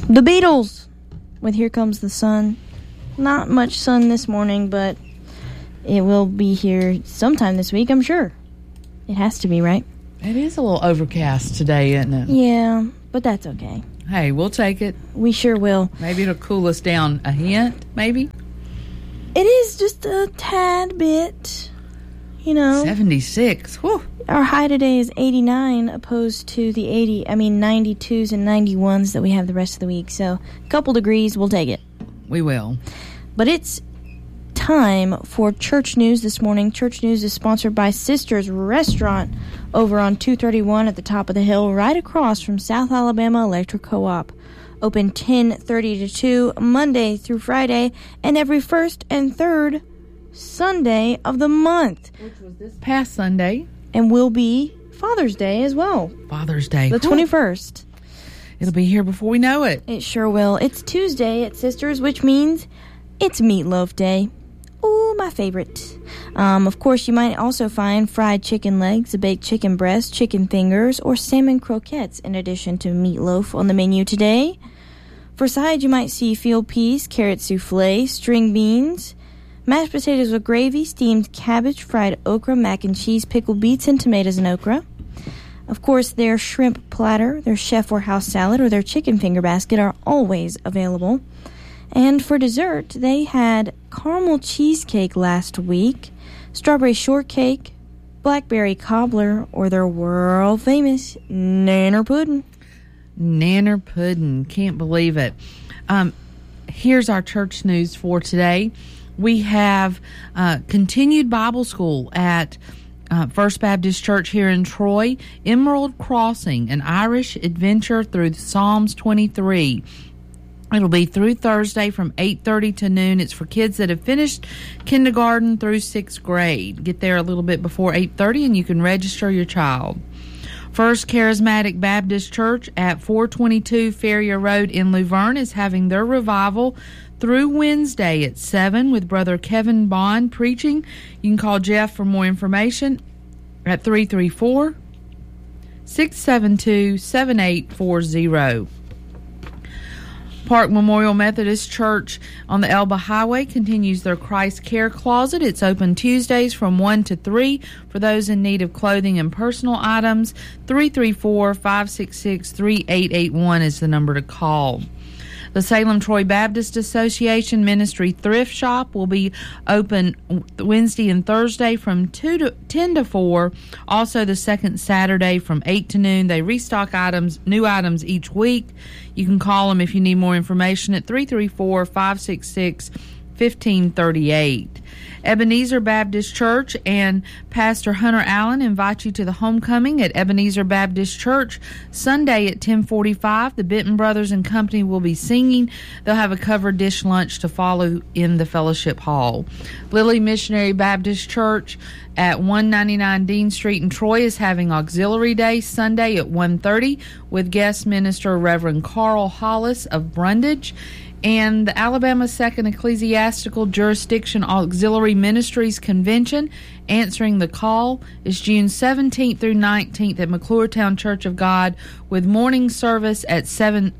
The Beatles with Here Comes the Sun. Not much sun this morning, but it will be here sometime this week, I'm sure. It has to be, right? It is a little overcast today, isn't it? Yeah, but that's okay. Hey, we'll take it. We sure will. Maybe it'll cool us down a hint, maybe? It is just a tad bit, 76. Whew. Our high today is 89 opposed to the 92s and 91s that we have the rest of the week. So a couple degrees, we'll take it. We will. But it's time for Church News this morning. Church News is sponsored by Sisters Restaurant over on 231 at the top of the hill, right across from South Alabama Electric Co-op. Open 10:30 to 2, Monday through Friday, and every first and third Sunday of the month. Which was this past Sunday. And will be Father's Day as well. Father's Day. The 21st. It'll be here before we know it. It sure will. It's Tuesday at Sisters, which means it's Meatloaf Day. Ooh, my favorite. Of course, you might also find fried chicken legs, a baked chicken breast, chicken fingers, or salmon croquettes in addition to meatloaf on the menu today. For sides, you might see field peas, carrot souffle, string beans, mashed potatoes with gravy, steamed cabbage, fried okra, mac and cheese, pickled beets, and tomatoes and okra. Of course, their shrimp platter, their chef or house salad, or their chicken finger basket are always available. And for dessert, they had caramel cheesecake last week, strawberry shortcake, blackberry cobbler, or their world-famous nanner pudding. Nanner pudding. Can't believe it. Here's our church news for today. We have continued Bible school at First Baptist Church here in Troy. Emerald Crossing, an Irish adventure through Psalms 23. It'll be through Thursday from 8:30 to noon. It's for kids that have finished kindergarten through 6th grade. Get there a little bit before 8:30 and you can register your child. First Charismatic Baptist Church at 422 Ferrier Road in Luverne is having their revival through Wednesday at 7 with Brother Kevin Bond preaching. You can call Jeff for more information at 334-672-7840. Park Memorial Methodist Church on the Elba Highway continues their Christ Care Closet. It's open Tuesdays from 1 to 3 for those in need of clothing and personal items. 334-566-3881 is the number to call. The Salem Troy Baptist Association Ministry Thrift Shop will be open Wednesday and Thursday from 10 to 4. Also the second Saturday from 8 to noon. They restock new items each week. You can call them if you need more information at 334-566-1538. Ebenezer Baptist Church and Pastor Hunter Allen invite you to the homecoming at Ebenezer Baptist Church Sunday at 10:45. The Benton Brothers and Company will be singing. They'll have a covered dish lunch to follow in the fellowship hall. Lily Missionary Baptist Church at 199 Dean Street in Troy is having Auxiliary Day Sunday at 1:30 with guest minister Reverend Carl Hollis of Brundage. And the Alabama 2nd Ecclesiastical Jurisdiction Auxiliary Ministries Convention, answering the call, is June 17th through 19th at McClurtown Church of God with morning service at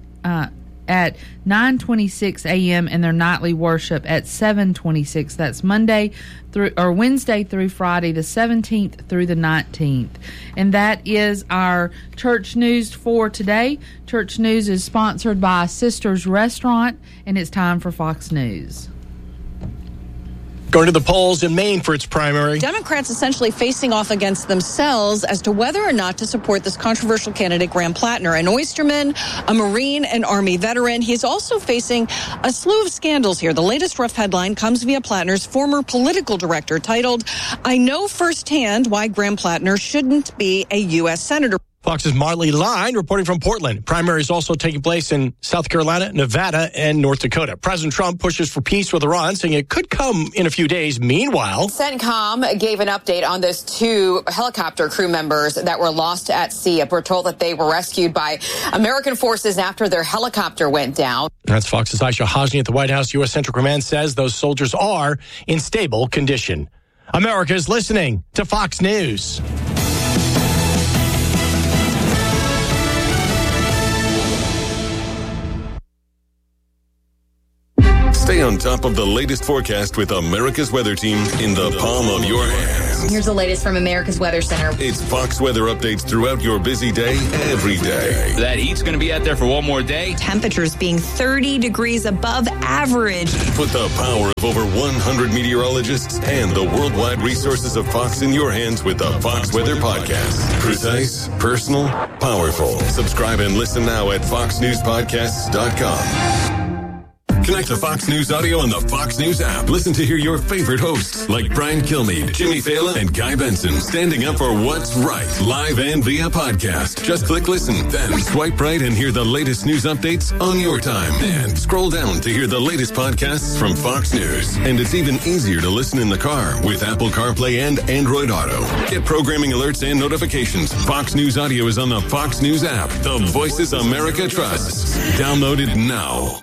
9:26 a.m. and their nightly worship at 7:26. That's Wednesday through Friday, the 17th through the 19th. And that is our church news for today. Church news is sponsored by Sisters Restaurant, and it's time for Fox News. Going to the polls in Maine for its primary. Democrats essentially facing off against themselves as to whether or not to support this controversial candidate, Graham Plattner, an oysterman, a Marine, and Army veteran. He's also facing a slew of scandals here. The latest rough headline comes via Plattner's former political director, titled, "I know firsthand why Graham Plattner shouldn't be a U.S. Senator." Fox's Marley Line reporting from Portland. Primaries also taking place in South Carolina, Nevada, and North Dakota. President Trump pushes for peace with Iran, saying it could come in a few days. Meanwhile, CENTCOM gave an update on those 2 helicopter crew members that were lost at sea. We're told that they were rescued by American forces after their helicopter went down. That's Fox's Aisha Hosni at the White House. U.S. Central Command says those soldiers are in stable condition. America is listening to Fox News. Stay on top of the latest forecast with America's Weather Team in the palm of your hands. Here's the latest from America's Weather Center. It's Fox weather updates throughout your busy day, every day. That heat's going to be out there for one more day. Temperatures being 30 degrees above average. Put the power of over 100 meteorologists and the worldwide resources of Fox in your hands with the Fox Weather Podcast. Precise, personal, powerful. Subscribe and listen now at foxnewspodcasts.com. Connect to Fox News Audio on the Fox News app. Listen to hear your favorite hosts like Brian Kilmeade, Jimmy Fallon, and Guy Benson standing up for what's right, live and via podcast. Just click listen, then swipe right and hear the latest news updates on your time. And scroll down to hear the latest podcasts from Fox News. And it's even easier to listen in the car with Apple CarPlay and Android Auto. Get programming alerts and notifications. Fox News Audio is on the Fox News app. The voices America trusts. Download it now.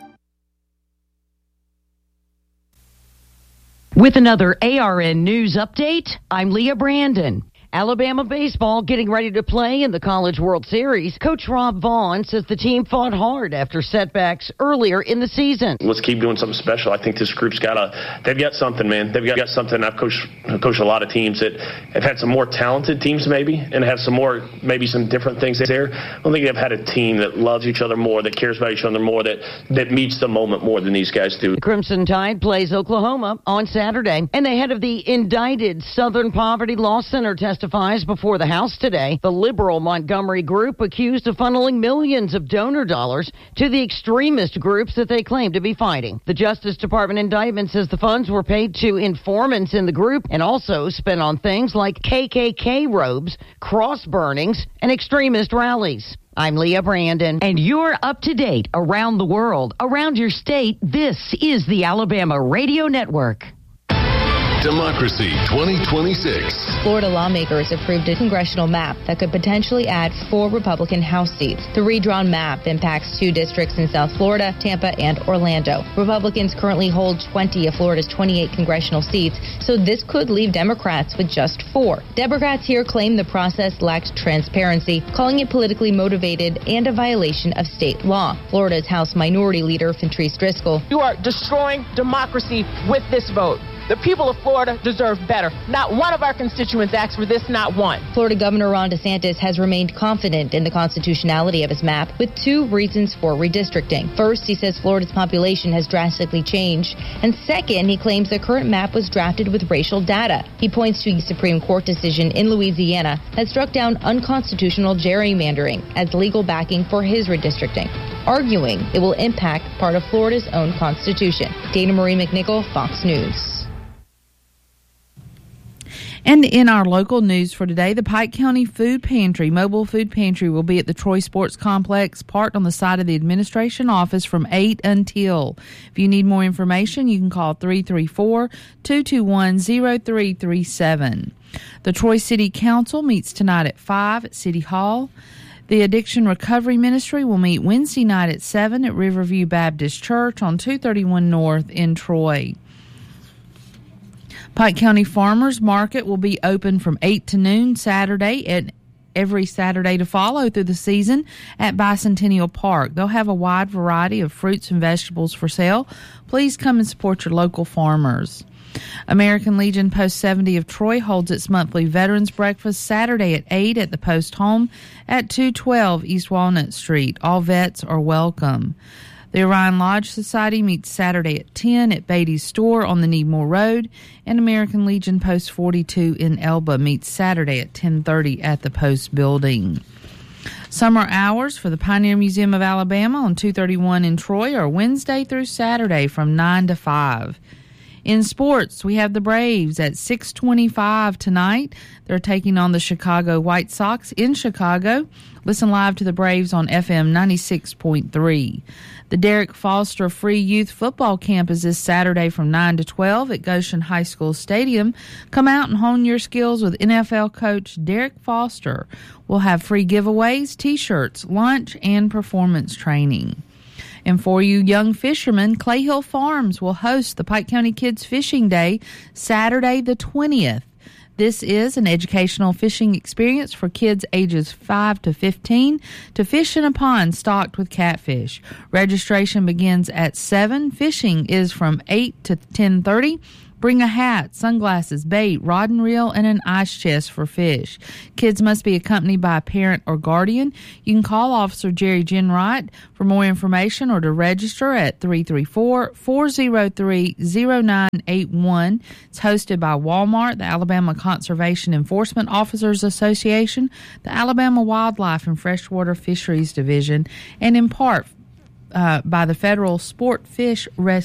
With another ARN News Update, I'm Leah Brandon. Alabama baseball getting ready to play in the College World Series. Coach Rob Vaughn says the team fought hard after setbacks earlier in the season. Let's keep doing something special. I think this group's they've got something, man. They've got something. I've coached a lot of teams that have had some more talented teams maybe and have some different things there. I don't think they've had a team that loves each other more, that cares about each other more, that meets the moment more than these guys do. The Crimson Tide plays Oklahoma on Saturday, and the head of the indicted Southern Poverty Law Center testifies before the House today. The liberal Montgomery group accused of funneling millions of donor dollars to the extremist groups that they claim to be fighting. The Justice Department indictment says the funds were paid to informants in the group and also spent on things like KKK robes, cross burnings, and extremist rallies. I'm Leah Brandon, and you're up to date around the world, around your state. This is the Alabama Radio Network. Democracy 2026. Florida lawmakers approved a congressional map that could potentially add 4 Republican House seats. The redrawn map impacts 2 districts in South Florida, Tampa, and Orlando. Republicans currently hold 20 of Florida's 28 congressional seats, so this could leave Democrats with just 4. Democrats here claim the process lacked transparency, calling it politically motivated and a violation of state law. Florida's House Minority Leader, Fentrice Driscoll. You are destroying democracy with this vote. The people of Florida deserve better. Not one of our constituents asked for this, not one. Florida Governor Ron DeSantis has remained confident in the constitutionality of his map with 2 reasons for redistricting. First, he says Florida's population has drastically changed. And second, he claims the current map was drafted with racial data. He points to a Supreme Court decision in Louisiana that struck down unconstitutional gerrymandering as legal backing for his redistricting, arguing it will impact part of Florida's own constitution. Dana Marie McNichol, Fox News. And in our local news for today, the Pike County Mobile Food Pantry will be at the Troy Sports Complex, parked on the side of the administration office from 8 until. If you need more information, you can call 334-221-0337. The Troy City Council meets tonight at 5 at City Hall. The Addiction Recovery Ministry will meet Wednesday night at 7 at Riverview Baptist Church on 231 North in Troy. Pike County Farmers Market will be open from 8 to noon Saturday and every Saturday to follow through the season at Bicentennial Park. They'll have a wide variety of fruits and vegetables for sale. Please come and support your local farmers. American Legion Post 70 of Troy holds its monthly Veterans Breakfast Saturday at 8 at the Post Home at 212 East Walnut Street. All vets are welcome. The Orion Lodge Society meets Saturday at 10 at Beatty's Store on the Needmore Road, and American Legion Post 42 in Elba meets Saturday at 10:30 at the Post Building. Summer hours for the Pioneer Museum of Alabama on 231 in Troy are Wednesday through Saturday from 9 to 5. In sports, we have the Braves at 6:25 tonight. They're taking on the Chicago White Sox in Chicago. Listen live to the Braves on FM 96.3. The Derek Foster Free Youth Football Camp is this Saturday from 9 to 12 at Goshen High School Stadium. Come out and hone your skills with NFL coach Derek Foster. We'll have free giveaways, T-shirts, lunch, and performance training. And for you young fishermen, Clay Hill Farms will host the Pike County Kids Fishing Day Saturday the 20th. This is an educational fishing experience for kids ages 5 to 15 to fish in a pond stocked with catfish. Registration begins at 7. Fishing is from 8 to 10:30. Bring a hat, sunglasses, bait, rod and reel, and an ice chest for fish. Kids must be accompanied by a parent or guardian. You can call Officer Jerry Ginwright for more information or to register at 334-403-0981. It's hosted by Walmart, the Alabama Conservation Enforcement Officers Association, the Alabama Wildlife and Freshwater Fisheries Division, and in part by the Federal Sport Fish Rescue